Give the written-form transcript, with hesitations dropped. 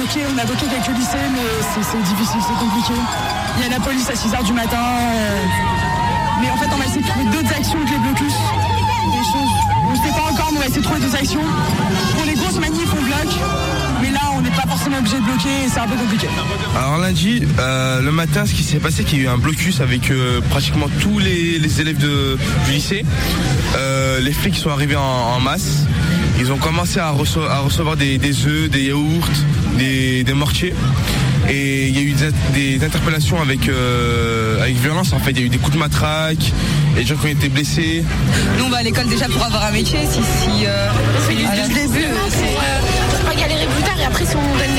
on a bloqué quelques lycées, mais c'est difficile, c'est compliqué. Il y a la police à 6h du matin. Mais en fait, on va essayer de trouver d'autres actions que les blocus. Des choses. On ne sait pas encore, mais on va essayer de trouver d'autres actions. Pour les grosses manifs, on bloque. Mais là, on n'est pas forcément obligé de bloquer et c'est un peu compliqué. Alors lundi, le matin, ce qui s'est passé, c'est qu'il y a eu un blocus avec pratiquement tous les élèves du lycée. Les flics sont arrivés en masse. Ils ont commencé à recevoir des œufs, des yaourts, des mortiers. Et il y a eu des interpellations avec violence. En fait, il y a eu des coups de matraque, des gens qui ont été blessés. Nous, on va à l'école déjà pour avoir un métier. C'est du début. C'est pas galérer plus tard et après si on donne